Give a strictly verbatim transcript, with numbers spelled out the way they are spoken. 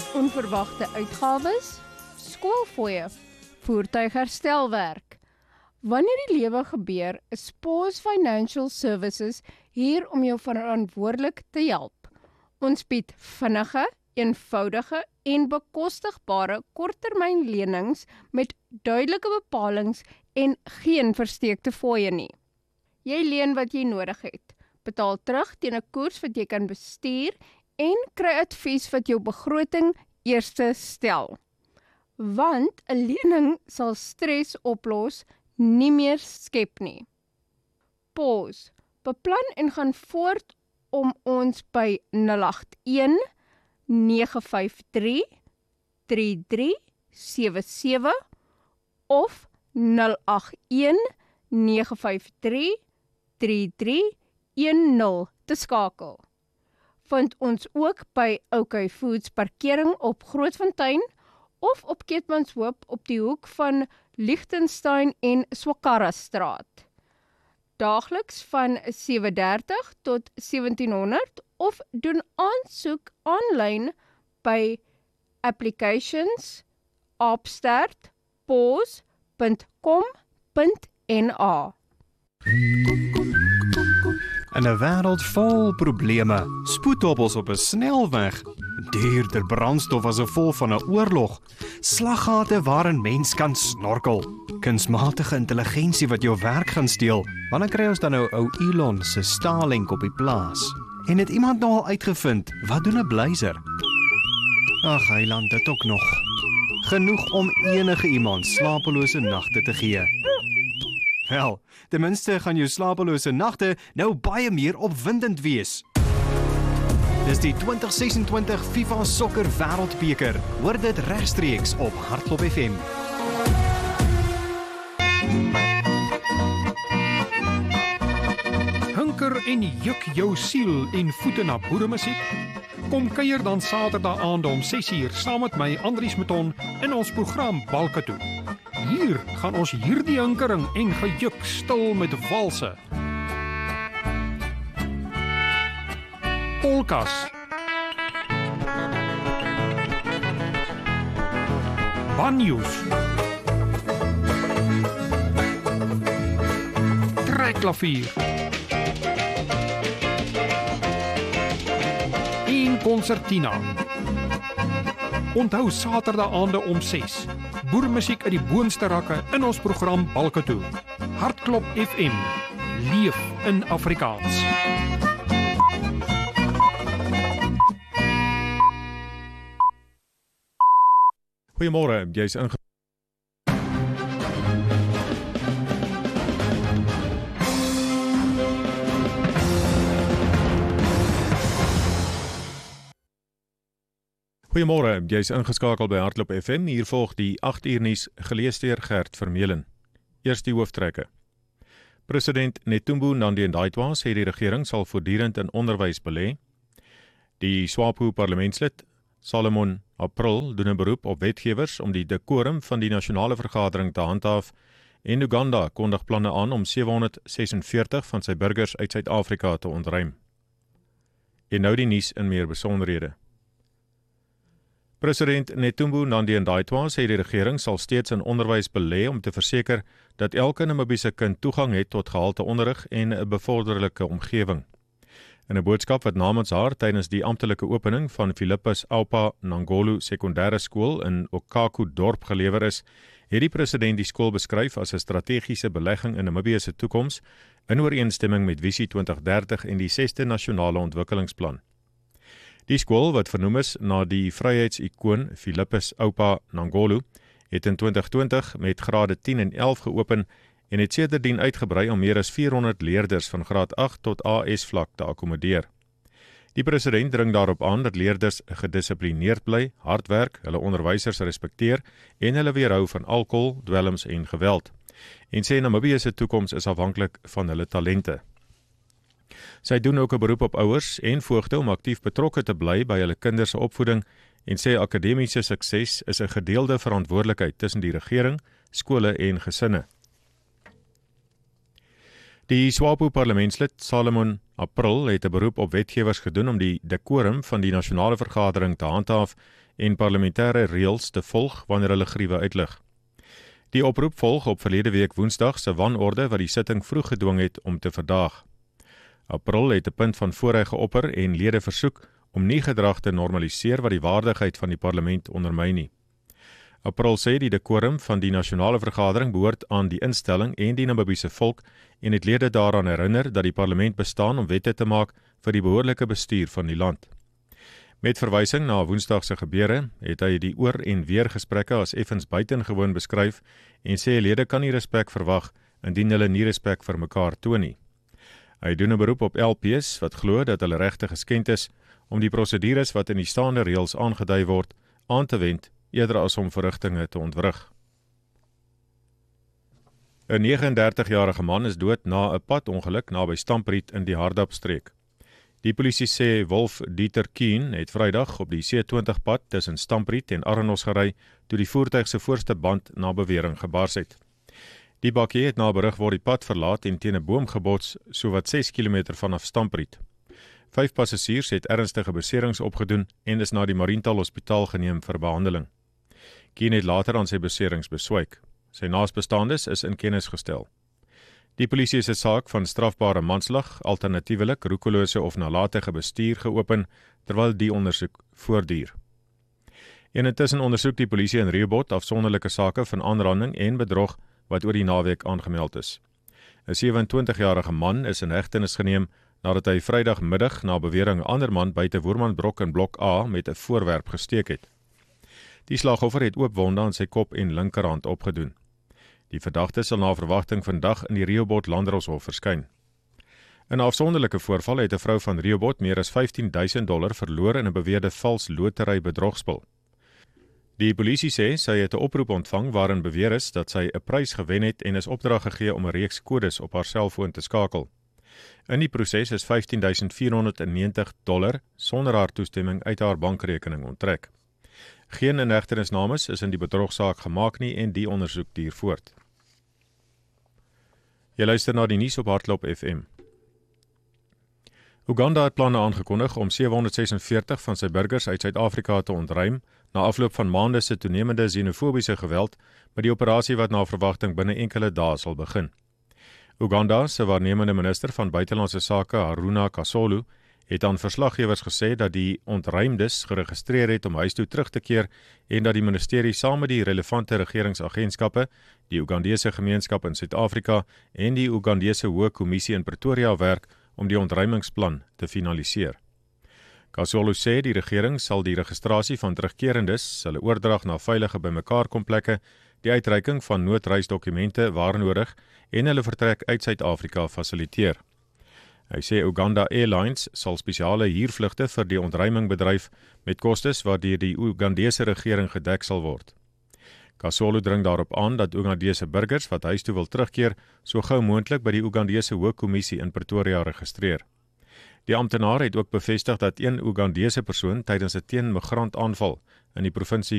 onverwagte uitgawes, skoolfooie, voertuigherstelwerk. Wanneer die lewe gebeur, is Pause Financial Services hier om jou verantwoordelik te help. Ons bied vinnige, eenvoudige en bekostigbare korttermynlenings met duidelike bepalings en geen versteekte fooie nie. Jy leen wat jy nodig het, betaal terug teen 'n koers wat jy kan bestuur en kry advies wat jou begroting eerste stel. Want 'n lening sal stres oplos, nie meer skep nie. Pause. Beplan en gaan voort om ons by nul agt een, nege vyf drie, drie drie sewe sewe of nul agt een, nege vyf drie, drie drie een nul te skakel. Vind ons ook by OK Foods parkering op Grootfontein of op Keetmanshoop op die hoek van Lichtenstein en Swakara straat. Daagliks van sewe dertig tot sewentien honderd of doen aansoek aanlyn by applications opstart pause punt com punt n a. In 'n wêreld vol probleme, spoedhobbels op 'n snelweg, duurder brandstof as 'n gevolg van 'n oorlog, slaggate waarin mens kan snorkel, kunsmatige intelligensie wat jou werk gaan steel. Wanneer kry ons dan nou ou Elon se Starlink op die plaas? En het iemand nou al uitgevind, wat doen 'n blyser? Ag, heiland, dit ook nog. Genoeg om enige iemand slapelose nagte te gee. Wel, ten minste gaan jou slapelose nagte nou baie meer opwindend wees. Dis die twintig sesentwintig FIFA Sokker Wêreldbeker. Hoor dit regstreeks op Hartklop F M. Hunker en juk jou siel en voete na boeremusiek? Kom kuier dan Saterdag aand om ses uur saam met my Andries Mouton in ons program Balke toe. Hier gaan ons hierdie hinkering en gejuk stil met walse. Polkas, banjoes, trekklavier en concertina. Onthou Saterdag aande om ses. Boermusiek uit die boonste rakke in ons program Balke toe. Hartklop F M. Leef in Afrikaans. Goeiemôre, jy's inge Goeiemôre, jy's ingeskakel by Hartklop F M. Hier volg die agt uur nuus gelees deur Gert Vermeulen. Eers die hooftrekke. President Netumbo Nandi-Ndaitwah sê die regering sal voortdurend in onderwys belê. Die SWAPO parlementslid Solomon April doen 'n beroep op wetgewers om die dekorum van die nasionale vergadering te handhaaf en Uganda kondig planne aan om sewehonderdsesenveertig van sy burgers uit Suid-Afrika te ontruim. En nou die nuus in meer besonderhede. President Netumbo Nandi-Ndaitwah sê die regering sal steeds in onderwys belê om te verseker dat elke Namibiese kind toegang het tot gehalte onderrig en 'n bevorderlike omgewing. In 'n boodskap wat namens haar tydens die amptelike opening van Philippus Oupa Nangolo Sekondêre Skool in Okaku dorp gelewer is, het die president die skool beskryf as 'n strategiese belegging in Namibië se toekoms in ooreenstemming met Visie twintig dertig en die sesde nasionale ontwikkelingsplan. Die skool, wat vernoem is na die vryheidsikoon Philippus Oupa Nangolo, het in twintig twintig met grade tien en elf geopen en het sedertdien uitgebrei om meer as vierhonderd leerders van graad agt tot A S vlak te akkommodeer. Die president dring daarop aan dat leerders gedissiplineerd bly, hard werk, hulle onderwysers respekteer en hulle weerhou van alkohol, dwelms en geweld. En sê Namibië se toekoms is afhanklik van hulle talente. Sy doen ook 'n beroep op ouers en voogde om aktief betrokke te bly by hulle kinders se opvoeding en sê akademiese sukses is 'n gedeelde verantwoordelikheid tussen die regering, skole en gesinne. Die SWAPO parlementslid Salomon April het 'n beroep op wetgewers gedoen om die dekorum van die nasionale vergadering te handhaaf en parlementêre reëls te volg wanneer hulle griewe uitlig. Die oproep volg op verlede week Woensdag se wanorde wat die sitting vroeg gedwing het om te verdaag. April het 'n punt van voorreg geopper en lede versoek om nie gedrag te normaliseer wat die waardigheid van die parlement ondermyn nie. April sê die dekorum van die nasionale vergadering behoort aan die instelling en die Namibiese volk en het lede daaraan herinner dat die parlement bestaan om wette te maak vir die behoorlike bestuur van die land. Met verwysing na Woensdag se gebeure het hy die oor en weer gesprekke as effens buitengewoon beskryf en sê lede kan nie respek verwag indien hulle nie respek vir mekaar toon nie. Hy doen 'n beroep op L P's wat glo dat hulle regte geskend is om die prosedures wat in die staande reëls aangedui word aan te wend eerder as om verrigtinge te ontwrig. 'n negenendertig jarige man is dood na 'n padongeluk naby Stampriet in die Hardapstreek. Die polisie sê Wolf Dieter Keen het Vrydag op die C twintig pad tussen Stampriet en Arnos gery toe die voertuig se voorste band na bewering gebars het. Die bakkie het na berig word die pad verlaat en teen 'n boom gebots sowat ses kilometer vanaf Stampriet. Vyf passasiers het ernstige beserings opgedoen en is na die Mariental Hospitaal geneem vir behandeling. Keen het later aan sy beserings beswyk. Sy naasbestaandes is in kennis gestel. Die polisie is 'n saak van strafbare manslag, alternatiewelik roekelose of nalatige bestuur geopen, terwyl die ondersoek voortduur. En intussen ondersoek die polisie in Rehoboth afsonderlike sake van aanranding en bedrog wat oor die naweek aangemeld is. 'n sewe-en-twintig-jarige man is in hegtenis geneem nadat hy Vrydagmiddag na bewering 'n ander man buite Woermanbrok in blok A met 'n voorwerp gesteek het. Die slagoffer het oop wonde aan sy kop en linkerhand opgedoen. Die verdagte sal na verwagting vandag in die Rehoboth Landdroshof verskyn. In 'n afsonderlike voorval het 'n vrou van Rehoboth meer as vyftien duisend dollar verloor in 'n beweerde vals lotery bedrogspel. Die polisie sê sy het 'n oproep ontvang waarin beweer is dat sy 'n prys gewen het en is opdrag gegee om 'n reeks kodes op haar selfoon te skakel. In die proses is vyftien duisend vierhonderdnegentig dollar sonder haar toestemming uit haar bankrekening onttrek. Geen inhegtenisnames is in die bedrogsaak gemaak nie en die ondersoek duur voort. Jy luister na die nuus op Hardloop F M. Uganda het planne aangekondig om sewehonderdsesenveertig van sy burgers uit Suid-Afrika te ontruim na afloop van maande se toenemende xenofobiese geweld met die operasie wat na verwagting binne enkele dae sal begin. Uganda se waarnemende minister van buitelandse sake Haruna Kasolu het aan verslaggewers gesê dat die ontruimdes geregistreer het om huis toe terug te keer en dat die ministerie saam met die relevante regeringsagentskappe, die Ugandese gemeenskap in Suid-Afrika en die Ugandese Hoë Kommissie in Pretoria werk om die ontruimingsplan te finaliseer. Kasolu sê die regering sal die registrasie van terugkerendes, hulle oordrag na veilige bymekaarkomplekke, die uitreiking van noodreisdokumente waar nodig en hulle vertrek uit Suid-Afrika fasiliteer. Hy sê Uganda Airlines sal spesiale huurvlugte vir die ontruiming bedryf met kostes wat deur die Ugandese regering gedek sal word. Kasolu dring daarop aan dat Ugandese burgers wat huis toe wil terugkeer, so gou moontlik by die Ugandese Hoë Kommissie in Pretoria registreer. Die amptenaar het ook bevestig dat een Ugandese persoon tydens 'n teen-migrant aanval in die provinsie